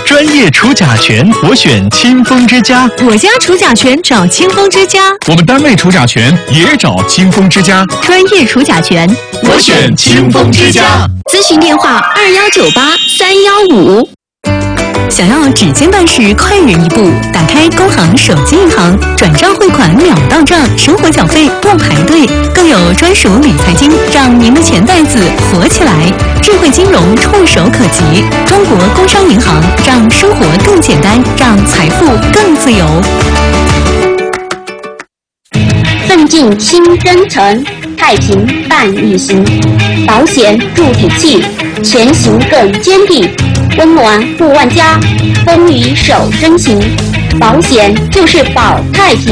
专业除甲醛，我选清风之家。 我家除甲醛找清风之家。 我们单位除甲醛也找清风之家。 专业除甲醛， 我选清风之家。 咨询电话2198-315。想要指尖办事快人一步，打开工行手机银行，转账汇款秒到账，生活缴费不排队，更有专属理财金，让您的钱袋子活起来。智慧金融触手可及，中国工商银行让生活更简单，让财富更自由。 奋进新征程，太平伴你行。保险助体气，前行更坚定。温暖护万家，风雨守真情。保险就是保太平。